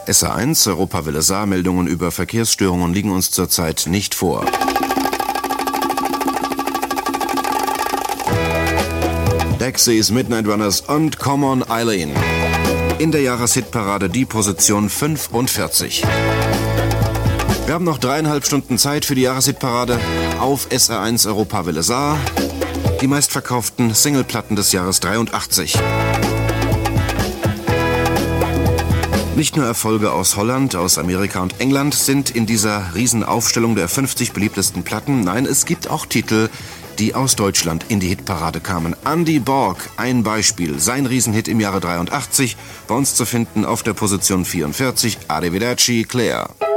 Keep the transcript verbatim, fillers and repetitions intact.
S R eins, Europawelle Saar, Meldungen über Verkehrsstörungen liegen uns zurzeit nicht vor. Dexys, Midnight Runners und Come On Eileen. In der Jahreshitparade die Position fünfundvierzig. Wir haben noch dreieinhalb Stunden Zeit für die Jahreshitparade auf S R eins Europawelle Saar. Die meistverkauften Singleplatten des Jahres dreiundachtzig. Nicht nur Erfolge aus Holland, aus Amerika und England sind in dieser Riesenaufstellung der fünfzig beliebtesten Platten. Nein, es gibt auch Titel, die aus Deutschland in die Hitparade kamen. Andy Borg, ein Beispiel. Sein Riesenhit im Jahre dreiundachtzig, bei uns zu finden auf der Position vierundvierzig, Arrivederci, Claire.